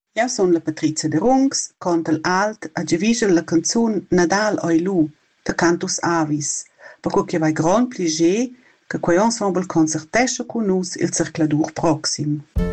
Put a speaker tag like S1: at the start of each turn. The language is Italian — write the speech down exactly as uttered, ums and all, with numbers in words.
S1: Io sono la Patrizia De Rungs, conta alt a giavisce la canzun Nadal oi lu, da Cantus Avis, per cui che vai gran pliger che quei ensemble concertesce con nus il circladur proxim.